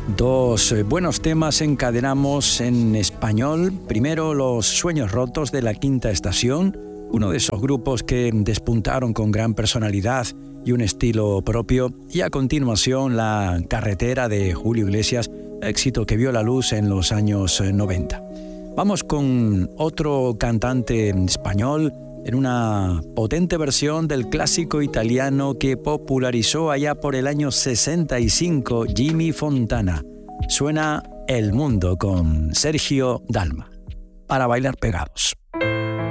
Dos buenos temas encadenamos en español. Primero, Los Sueños Rotos de La Quinta Estación, uno de esos grupos que despuntaron con gran personalidad y un estilo propio. Y a continuación, La Carretera de Julio Iglesias, éxito que vio la luz en los años 90. Vamos con otro cantante español en una potente versión del clásico italiano que popularizó allá por el año 65 Jimmy Fontana. Suena El Mundo con Sergio Dalma, para bailar pegados.